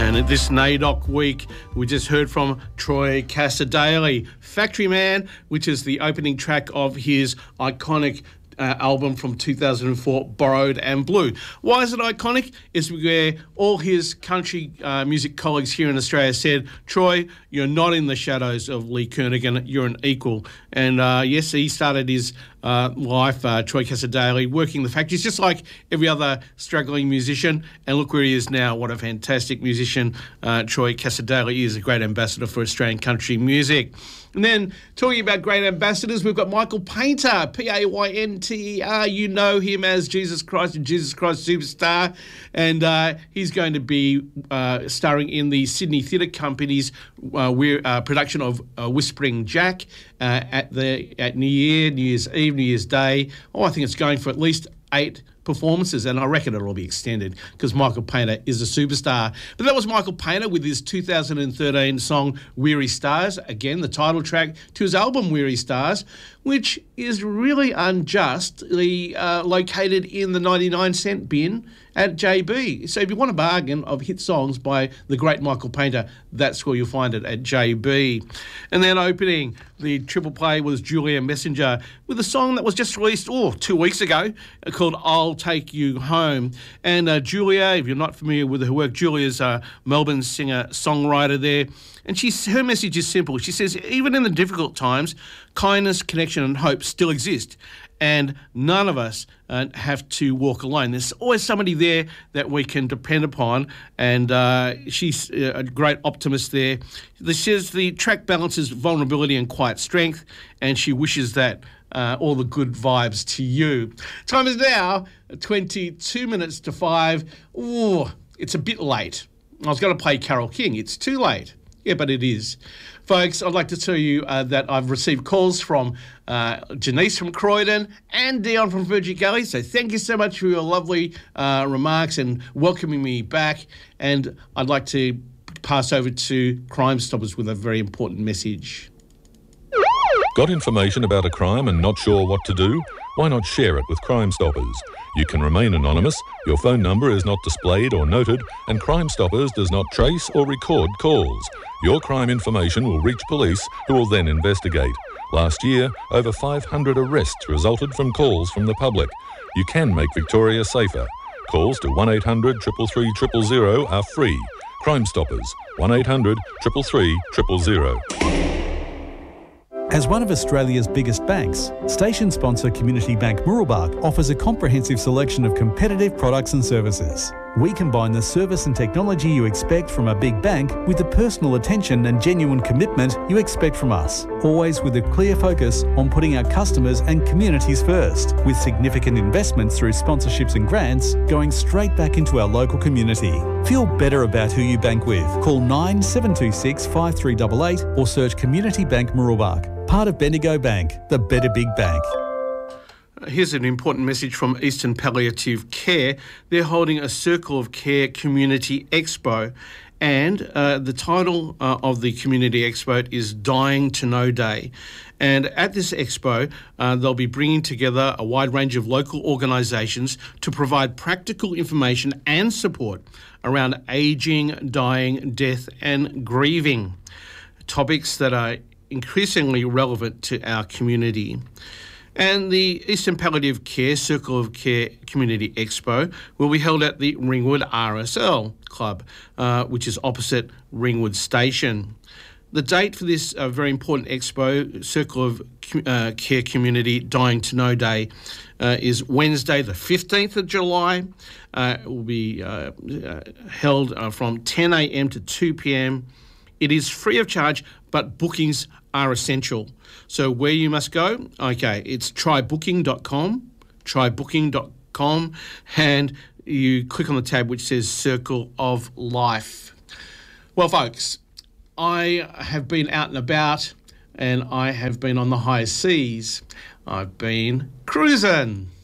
And this NAIDOC week, we just heard from Troy Cassar-Daley, Factory Man, which is the opening track of his iconic album from 2004, Borrowed and Blue. Why is it iconic? It's where all his country music colleagues here in Australia said, Troy, you're not in the shadows of Lee Kernaghan, you're an equal. And yes, he started his life, Troy Cassar-Daley, working the factories just like every other struggling musician. And look where he is now. What a fantastic musician Troy Cassar-Daley is, a great ambassador for Australian country music. And then talking about great ambassadors, we've got Michael Painter, Paynter. You know him as Jesus Christ and Jesus Christ Superstar. And he's going to be starring in the Sydney Theatre Company's production of Whispering Jack at New Year's Eve, New Year's Day. Oh, I think it's going for at least 8 performances, and I reckon it'll be extended because Michael Painter is a superstar. But that was Michael Painter with his 2013 song Weary Stars, again the title track to his album Weary Stars, which is really unjustly located in the 99-cent bin at JB. So if you want a bargain of hit songs by the great Michael Painter, that's where you'll find it, at JB. And then opening the triple play was Julia Messenger with a song that was just released 2 weeks ago called I'll Take You Home. And Julia, if you're not familiar with her work, Julia's a Melbourne singer-songwriter there. And her message is simple. She says, even in the difficult times, kindness, connection and hope still exist. And none of us have to walk alone. There's always somebody there that we can depend upon. And she's a great optimist there. She says the track balances vulnerability and quiet strength. And she wishes that all the good vibes to you. Time is now 22 minutes to 5. Ooh, it's a bit late. I was going to play Carole King. It's too late. Yeah, but it is. Folks, I'd like to tell you that I've received calls from Janice from Croydon and Dion from Virgin Gully. So thank you so much for your lovely remarks and welcoming me back. And I'd like to pass over to Crime Stoppers with a very important message. Got information about a crime and not sure what to do? Why not share it with Crime Stoppers? You can remain anonymous, your phone number is not displayed or noted, and Crime Stoppers does not trace or record calls. Your crime information will reach police, who will then investigate. Last year, over 500 arrests resulted from calls from the public. You can make Victoria safer. Calls to 1800 333 000 are free. Crime Stoppers, 1800 333 000. As one of Australia's biggest banks, station sponsor Community Bank Mooroolbark offers a comprehensive selection of competitive products and services. We combine the service and technology you expect from a big bank with the personal attention and genuine commitment you expect from us, always with a clear focus on putting our customers and communities first, with significant investments through sponsorships and grants going straight back into our local community. Feel better about who you bank with. Call 9726 5388 or search Community Bank Mooroolbark. Part of Bendigo Bank, the better big bank. Here's an important message from Eastern Palliative Care. They're holding a Circle of Care Community Expo, and the title of the Community Expo is Dying to Know Day. And at this expo, they'll be bringing together a wide range of local organisations to provide practical information and support around ageing, dying, death and grieving, topics that are increasingly relevant to our community. And the Eastern Palliative Care Circle of Care Community Expo will be held at the Ringwood RSL Club, which is opposite Ringwood Station. The date for this very important expo, Circle of Care Community Dying to Know Day, is Wednesday the 15th of July. It will be held from 10 a.m. to 2 p.m. It is free of charge, but bookings are essential. So where you must go? Okay, it's trybooking.com, and you click on the tab which says Circle of Life. Well, folks, I have been out and about, and I have been on the high seas. I've been cruising.